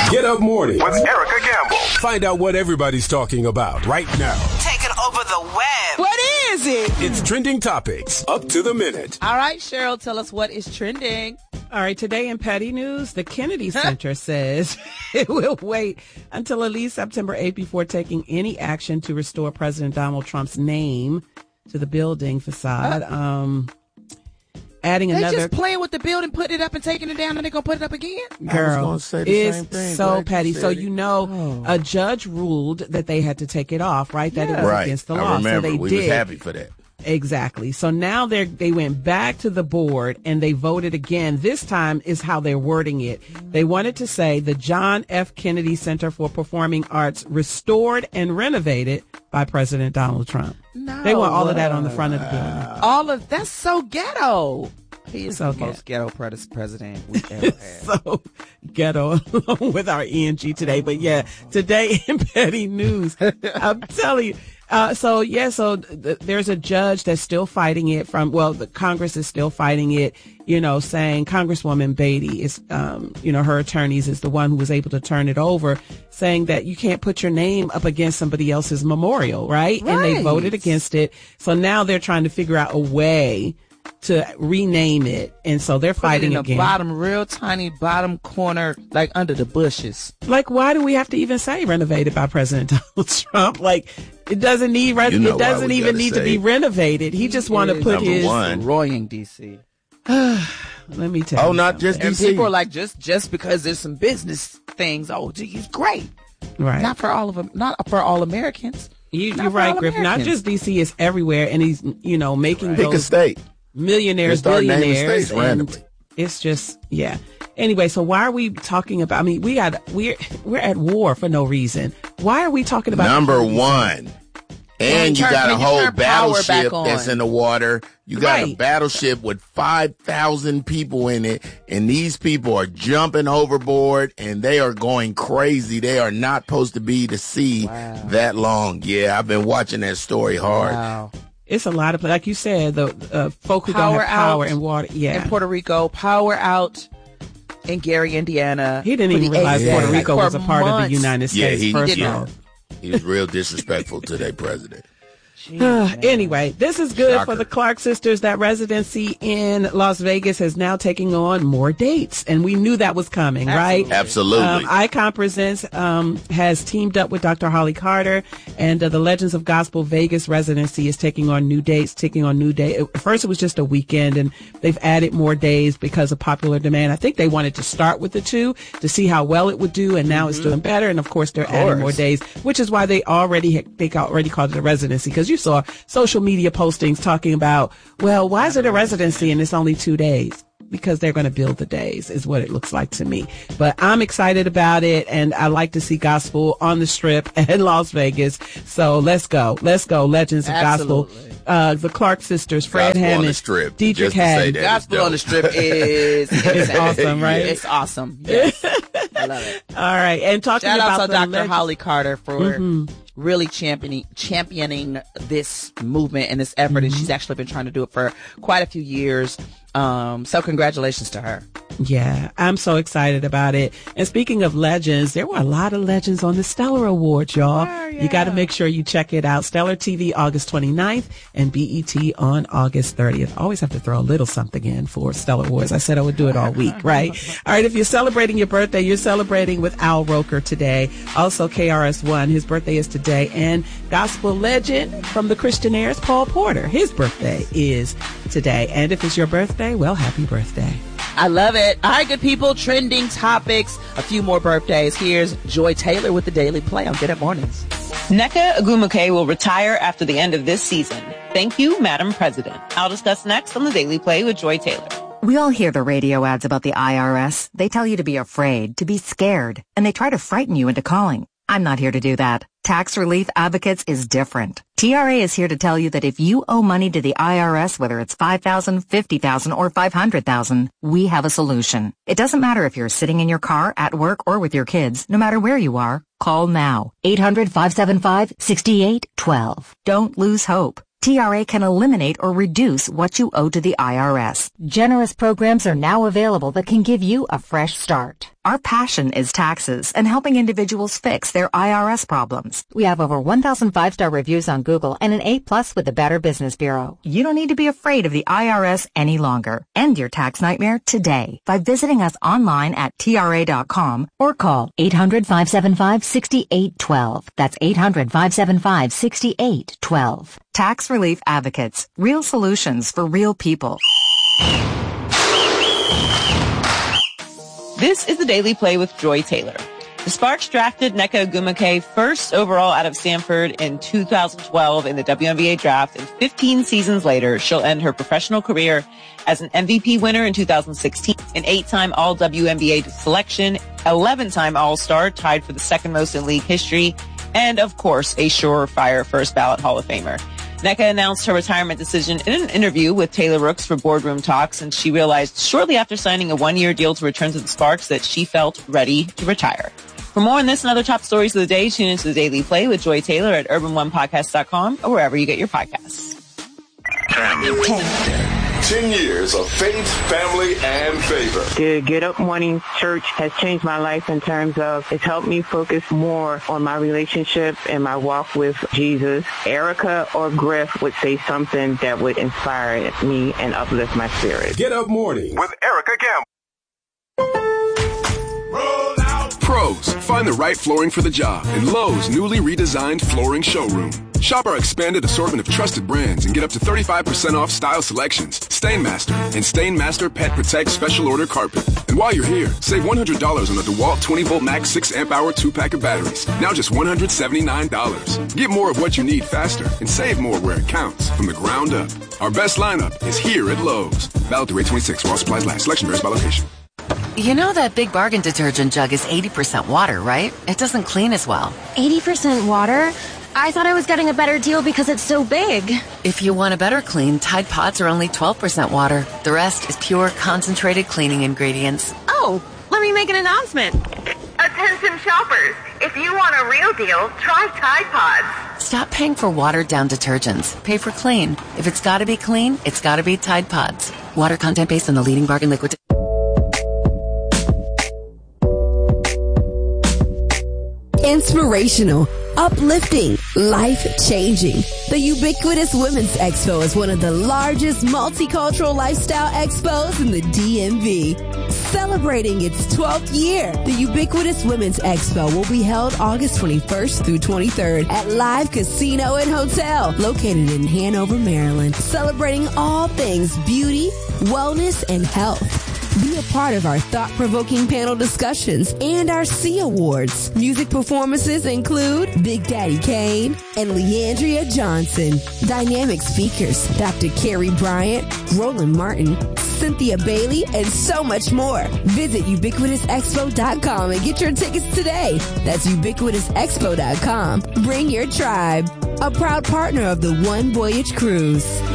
Get Up Morning with Erica Gamble. Find out what everybody's talking about right now. Taking over the web. What is it? It's Trending Topics, up to the minute. All right, Cheryl, tell us what is trending. All right, today in Petty News, the Kennedy Center says it will wait until at least September 8th before taking any action to restore President Donald Trump's name to the building facade. Adding They another. just playing with the building, putting it up and taking it down, and they're going to put it up again? Girl, say the it's same thing. so Glad petty. you So, said it. you know, a judge ruled that they had to take it off, right? That it was Right. against the law. I remember. So they We did. was happy for that. Exactly. So now they went back to the board and they voted again. This time is how they're wording it. They wanted to say the John F. Kennedy Center for Performing Arts restored and renovated by President Donald Trump. No. They want all of that on the front of the building. That's so ghetto. He is So the most ghetto president we've ever had. So ghetto along with our ENG today. But yeah, today in Petty News, I'm telling you. So there's a judge that's still fighting it the Congress is still fighting it, saying Congresswoman Beatty is, her attorneys is the one who was able to turn it over, saying that you can't put your name up against somebody else's memorial, right? And they voted against it. So now they're trying to figure out a way to rename it, and so they're fighting in again. Real tiny bottom corner, like under the bushes. Like, why do we have to even say renovated by President Donald Trump? Like, it doesn't need it doesn't even need to be renovated. He just want to put his Roy in D.C. Let me tell you. Oh, not something. just And D.C. people are like, just because there's some business things. Oh, gee, he's great. Right. Not for all of them. Not for all Americans. You're Not for right, all Griff. Not Americans. just D.C. It's everywhere, and he's making Pick a those state. millionaires, Just start naming billionaires, states randomly. and it's just Anyway, so why are we talking about? I mean, we're at war for no reason. Why are we talking about Number one. And you got a whole battleship that's in the water. You got a battleship with 5,000 people in it, and these people are jumping overboard, and they are going crazy. They are not supposed to be to sea that long. Yeah, I've been watching that story hard. Wow. It's a lot of, like you said, the folk who don't have power and water. Yeah. In Puerto Rico, power out in Gary, Indiana. He didn't even realize Puerto Rico was a part of the United States. he first did of all. not. He was real disrespectful to their president. Anyway, this is good Shocker. for the Clark sisters. That residency in Las Vegas is now taking on more dates, and we knew that was coming, right? Absolutely. Icon Presents has teamed up with Dr. Holly Carter, and the Legends of Gospel Vegas residency is taking on new dates. At first, it was just a weekend, and they've added more days because of popular demand. I think they wanted to start with the 2 to see how well it would do, and now it's doing better. And of course, they're adding more days, which is why they already called it a residency, because you saw social media postings talking about, well, why is it a residency and it's only 2 days? Because they're going to build the days is what it looks like to me. But I'm excited about it, and I like to see gospel on the Strip in Las Vegas. So let's go. Legends of Gospel. The Clark sisters, Fred Gospel on Hammond, the Strip. Dietrich Just to say Haddon. that. Gospel on the Strip is It's awesome, right? It's awesome. Yes. I love it. All right. And talking Shout about out to the Dr. legends- Holly Carter for really championing this movement and this effort. And she's actually been trying to do it for quite a few years. So congratulations to her. Yeah, I'm so excited about it. And speaking of legends, there were a lot of legends on the Stellar Awards, y'all. You got to make sure you check it out. Stellar TV August 29th and BET on August 30th. Always have to throw a little something in for Stellar Awards. I said I would do it all week, right? All right, if you're celebrating your birthday, you're celebrating with Al Roker today. Also KRS-One, his birthday is today. And gospel legend from the Christian Airs, Paul Porter, his birthday is today. And if it's your birthday, well, happy birthday. I love it. All right, good people, trending topics, a few more birthdays. Here's Joy Taylor with the Daily Play on Get Up Mornings. Nneka Ogwumike will retire after the end of this season. Thank you, Madam President. I'll discuss next on the Daily Play with Joy Taylor. We all hear the radio ads about the IRS. They tell you to be afraid, to be scared, and they try to frighten you into calling. I'm not here to do that. Tax Relief Advocates is different. TRA is here to tell you that if you owe money to the IRS, whether it's $5,000, $50,000, or $500,000, we have a solution. It doesn't matter if you're sitting in your car, at work, or with your kids. No matter where you are, call now. 800-575-6812. Don't lose hope. TRA can eliminate or reduce what you owe to the IRS. Generous programs are now available that can give you a fresh start. Our passion is taxes and helping individuals fix their IRS problems. We have over 1,000 5-star reviews on Google and an A+ with the Better Business Bureau. You don't need to be afraid of the IRS any longer. End your tax nightmare today by visiting us online at TRA.com or call 800-575-6812. That's 800-575-6812. Tax Relief Advocates. Real solutions for real people. This is the Daily Play with Joy Taylor. The Sparks drafted Nneka Ogwumike first overall out of Stanford in 2012 in the WNBA draft, and 15 seasons later, she'll end her professional career as an MVP winner in 2016, an 8-time All-WNBA selection, 11-time All-Star, tied for the second most in league history, and, of course, a surefire first-ballot Hall of Famer. Nneka announced her retirement decision in an interview with Taylor Rooks for Boardroom Talks, and she realized shortly after signing a 1-year deal to return to the Sparks that she felt ready to retire. For more on this and other top stories of the day, tune into the Daily Play with Joy Taylor at urban1podcast.com or wherever you get your podcasts. 10 years of faith, family, and favor. The Get Up Morning Church has changed my life in terms of it's helped me focus more on my relationship and my walk with Jesus. Erica or Griff would say something that would inspire me and uplift my spirit. Get Up Morning with Erica Campbell. Pros, find the right flooring for the job in Lowe's newly redesigned flooring showroom. Shop our expanded assortment of trusted brands and get up to 35% off style selections, Stainmaster, and Stainmaster Pet Protect Special Order Carpet. And while you're here, save $100 on the DeWalt 20-volt max 6 amp hour 2-pack of batteries. Now just $179. Get more of what you need faster and save more where it counts from the ground up. Our best lineup is here at Lowe's. Valid through 8/26 while supplies last. Selection varies by location. You know that Big Bargain detergent jug is 80% water, right? It doesn't clean as well. 80% water? I thought I was getting a better deal because it's so big. If you want a better clean, Tide Pods are only 12% water. The rest is pure, concentrated cleaning ingredients. Oh, let me make an announcement. Attention shoppers, if you want a real deal, try Tide Pods. Stop paying for watered-down detergents. Pay for clean. If it's gotta be clean, it's gotta be Tide Pods. Water content based on the leading bargain liquid. Inspirational, uplifting, life-changing. The Ubiquitous Women's Expo is one of the largest multicultural lifestyle expos in the DMV. Celebrating its 12th year, the Ubiquitous Women's Expo will be held August 21st through 23rd at Live Casino and Hotel, located in Hanover, Maryland, celebrating all things beauty, wellness, and health. Be a part of our thought-provoking panel discussions and our C Awards. Music performances include Big Daddy Kane and Leandria Johnson. Dynamic speakers, Dr. Carrie Bryant, Roland Martin, Cynthia Bailey, and so much more. Visit ubiquitousexpo.com and get your tickets today. That's ubiquitousexpo.com. Bring your tribe. A proud partner of the One Voyage Cruise.